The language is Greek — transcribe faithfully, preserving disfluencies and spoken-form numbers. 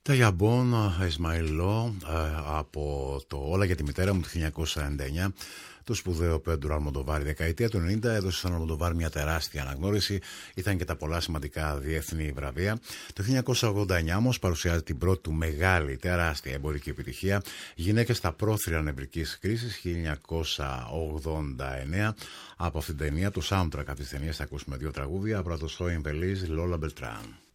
Τα Γιαμπόν, Ισμαηλό, από το Όλα για τη μητέρα μου του χίλια εννιακόσια ενενήντα εννιά, το σπουδαίο Πέντρο Αλμοντοβάρ. Η δεκαετία του ενενήντα έδωσε στον Αλμοντοβάρ μια τεράστια αναγνώριση, ήταν και τα πολλά σημαντικά διεθνή βραβεία. Το χίλια εννιακόσια ογδόντα εννιά όμως παρουσιάζει την πρώτη του μεγάλη, τεράστια εμπορική επιτυχία, Γυναίκες στα πρόθυρα νευρικής κρίσης, χίλια εννιακόσια ογδόντα εννιά. Από αυτήν την ταινία, το soundtrack αυτής της ταινίας, θα ακούσουμε δύο τραγούδια από το Σόιν Βελίζ, Λόλα Μπελτράν.